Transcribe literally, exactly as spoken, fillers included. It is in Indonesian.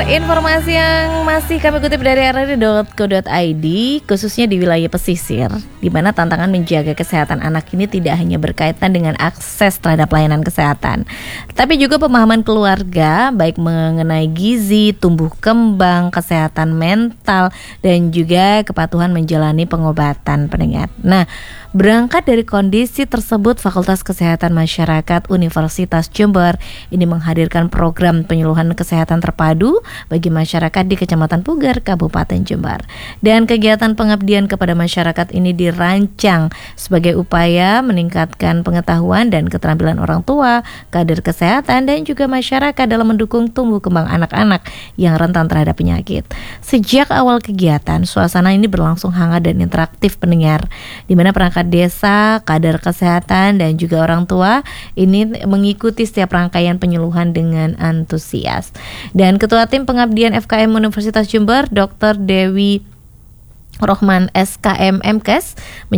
informasi yang masih kami kutip dari r r i titik co titik i d, khususnya di wilayah pesisir, di mana tantangan menjaga kesehatan anak ini tidak hanya berkaitan dengan akses terhadap layanan kesehatan, tapi juga pemahaman keluarga, baik mengenai gizi, tumbuh kembang, kesehatan mental, dan juga kepatuhan menjalani pengobatan, pendengar. Nah, berangkat dari kondisi tersebut, Fakultas Kesehatan Masyarakat Universitas Jember ini menghadirkan program penyuluhan kesehatan terpadu bagi masyarakat di Kecamatan Pugar, Kabupaten Jember. Dan kegiatan pengabdian kepada masyarakat ini dirancang sebagai upaya meningkatkan pengetahuan dan keterampilan orang tua, kader kesehatan, dan juga masyarakat dalam mendukung tumbuh kembang anak-anak yang rentan terhadap penyakit. Sejak awal kegiatan, suasana ini berlangsung hangat dan interaktif, pendengar, di mana perangkat desa, kader kesehatan, dan juga orang tua ini mengikuti setiap rangkaian penyuluhan dengan antusias. Dan Ketua Tim Pengabdian F K M Universitas Jember, Doktor Dewi Rohman S K M M Kes